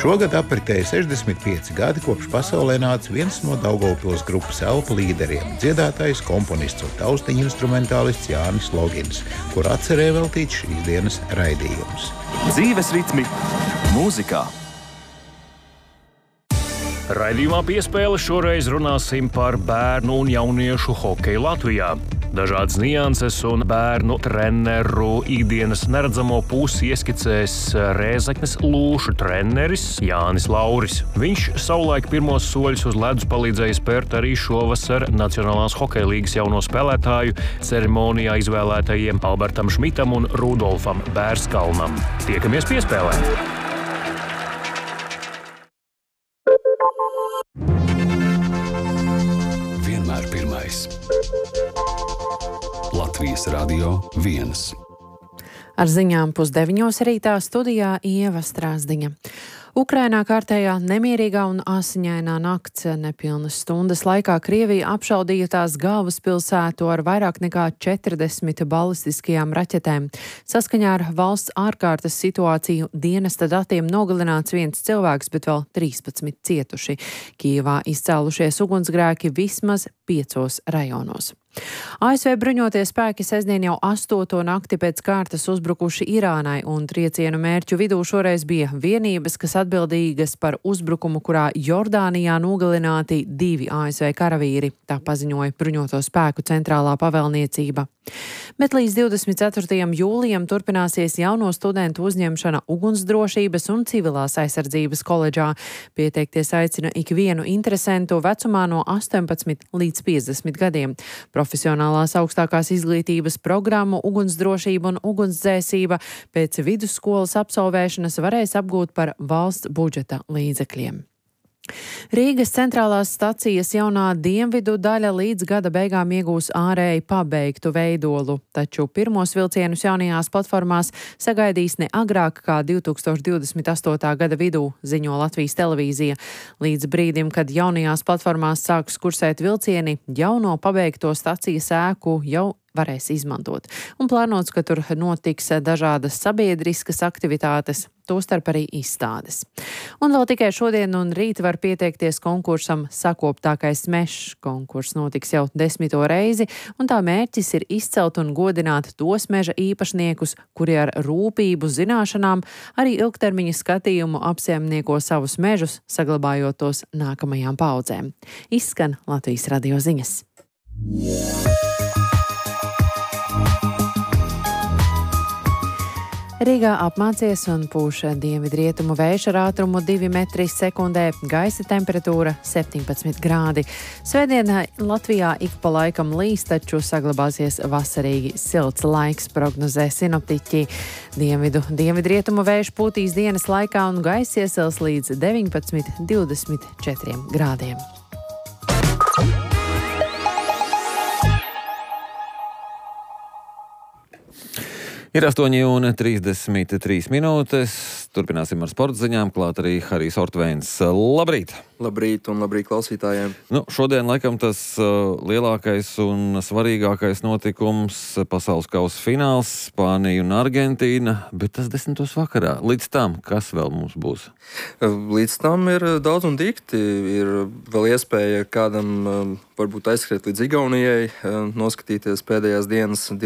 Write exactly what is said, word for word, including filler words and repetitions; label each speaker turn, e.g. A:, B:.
A: Šogad apritēja sešdesmit pieci gadi, kopš pasaulē nāca viens no Daugavpils grupas Elpa līderiem – dziedātājs, komponists un taustiņu instrumentālists Jānis Logins, kur atcerēja veltīt šīs dienas raidījums.
B: Dzīves ritmi mūzikā.
C: Raidījumā Piespēle šoreiz runāsim par bērnu un jauniešu hokeju Latvijā. Dažādas nianses un bērnu treneru ikdienas neredzamo pusi ieskicēs Rēzeknes Lūšu treneris Jānis Lauris. Viņš savulaik pirmos soļus uz ledus palīdzēja spērt arī šovasar Nacionālās hokeja līgas jauno spēlētāju ceremonijā izvēlētajiem Albertam Šmitam un Rudolfam Bērskalnam. Tiekamies Piespēlē!
D: Vienmēr pirmais. Latvijas Radio viens.
E: Ar ziņām pusdeviņos rītā studijā Ieva Strāzdiņa. Ukrainā kārtējā nemierīgā un asiņainā nakts nepilnas stundas laikā Krievija apšaudīja tās galvaspilsētu ar vairāk nekā četrdesmit balistiskajām raķetēm. Saskaņā ar valsts ārkārtas situāciju dienesta datiem nogalināts viens cilvēks, bet vēl trīspadsmit cietuši. Kijevā izcēlušies ugunsgrēki vismaz piecos rajonos. A S V bruņotie spēki sestdien jau astoto nakti pēc kārtas uzbrukuši Irānai, un triecienu mērķu vidū šoreiz bija vienības, kas atbildīgas par uzbrukumu, kurā Jordānijā nogalināti divi A S V karavīri, tā paziņoja bruņoto spēku centrālā pavēlniecība. Bet līdz divdesmit ceturtajam jūlijam turpināsies jauno studentu uzņemšana ugunsdrošības un civilās aizsardzības koledžā. Pieteikties aicina ikvienu interesentu vecumā no astoņpadsmit līdz piecdesmit gadiem. Profesionālās augstākās izglītības programmu ugunsdrošība un ugunsdzēsība pēc vidusskolas absolvēšanas varēs apgūt par valsts budžeta līdzekļiem. Rīgas centrālās stacijas jaunā dienvidu daļa līdz gada beigām iegūs ārēji pabeigtu veidolu, taču pirmos vilcienus jaunajās platformās sagaidīs ne agrāk kā divtūkstoš divdesmit astotā gada vidū, ziņo Latvijas televīzija. Līdz brīdim, kad jaunajās platformās sāks kursēt vilcieni, jauno pabeigto stacijas ēku jau varēs izmantot. Un plānots, ka tur notiks dažādas sabiedriskas aktivitātes, tostarp arī izstādes. Un vēl tikai šodien un rīt var pieteikties konkursam Sakoptākais mežs. Konkurss notiks jau desmito reizi, un tā mērķis ir izcelt un godināt tos meža īpašniekus, kuri ar rūpību, zināšanām, arī ilgtermiņa skatījumu apsaimnieko savus mežus, saglabājot tos nākamajām paudzēm. Izskan Latvijas radio ziņas. Rīgā apmācies un pūš dienvidrietumu vējš ar ātrumu divi metri sekundē, gaisa temperatūra septiņpadsmit grādi. Svētdienā Latvijā ik pa laikam līs, taču saglabāsies vasarīgi silts laiks, prognozē sinoptiķi. Dienvidu dienvidrietumu vējš pūtīs dienas laikā un gaisa iesils līdz deviņpadsmit līdz divdesmit četriem grādiem.
F: Ir astoņi un trīsdesmit trīs minūtes. Turpināsim ar sporta ziņām. Klāt arī Harijs Ortvēns. Labrīt!
G: Labrīt un labrīt klausītājiem.
F: Nu, šodien laikam tas uh, lielākais un svarīgākais notikums - pasaules kausa fināls, Spānija un Argentīna, bet tas desmitos vakarā. Līdz tam, kas vēl mums būs?
G: Līdz tam ir daudz un dikti. Ir vēl iespēja kādam uh, varbūt aizskriet līdz Igaunijai, uh, noskatīties pēdējās dienas